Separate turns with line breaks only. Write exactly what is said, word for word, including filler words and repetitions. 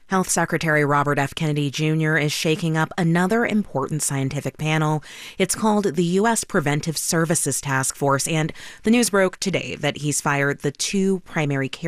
Health Secretary Robert F. Kennedy Junior is shaking up another important scientific panel. It's called the U S Preventive Services Task Force, and the news broke today that he's fired the two primary care